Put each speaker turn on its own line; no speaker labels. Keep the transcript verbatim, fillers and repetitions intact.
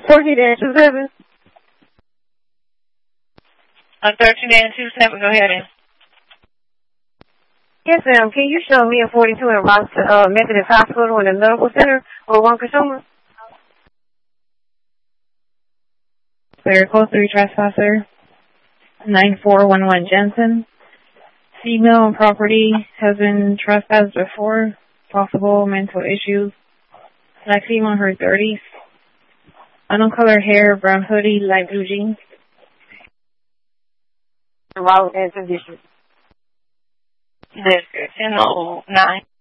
fourteen dash two seven.
Uh, thirteen dash two seven, go ahead. In.
Yes, ma'am. Can you show me a forty-two in Ross uh, Methodist Hospital in the medical center for one consumer?
Clear code three trespasser. nine four one one Jensen. Female on property has been trespassed before. Possible mental issues. Black female in her thirties. Unknown color hair, brown hoodie, light blue jeans.
Route and condition.
Description oh nine.